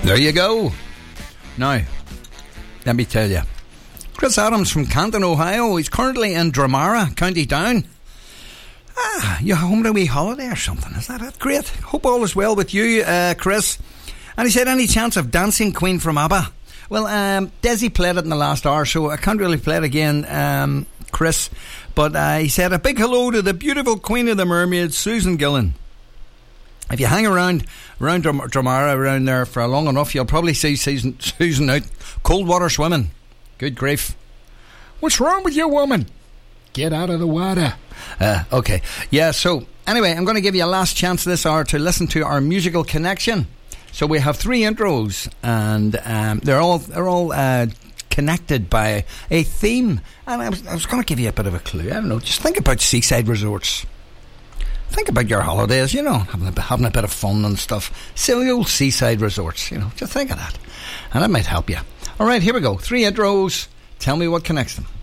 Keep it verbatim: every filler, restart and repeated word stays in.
There you go. Now, let me tell you, Chris Adams from Canton, Ohio. He's currently in Dramara, County Down. Ah, you home to a wee holiday or something? Is that it? Great. Hope all is well with you, uh, Chris. And he said, any chance of Dancing Queen from ABBA? Well, um, Desi played it in the last hour, so I can't really play it again, um, Chris. But uh, he said, a big hello to the beautiful Queen of the Mermaids, Susan Gillan. If you hang around around Dram- Dramara, around there for long enough, you'll probably see Susan, Susan out cold water swimming. Good grief. What's wrong with you, woman? Get out of the water. Uh, okay. Yeah, so anyway, I'm going to give you a last chance this hour to listen to our musical connection. So we have three intros, and um, they're all they're all uh, connected by a theme. And I was, I was going to give you a bit of a clue. I don't know. Just think about seaside resorts. Think about your holidays, you know, having a, having a bit of fun and stuff. Silly old seaside resorts, you know. Just think of that. And that might help you. All right, here we go. Three intros. Tell me what connects them.